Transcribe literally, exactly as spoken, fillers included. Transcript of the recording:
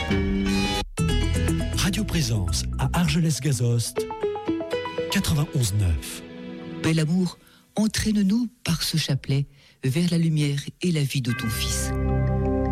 Radio Présence à Argelès-Gazost, quatre-vingt-onze neuf. Bel amour, entraîne-nous par ce chapelet vers la lumière et la vie de ton Fils.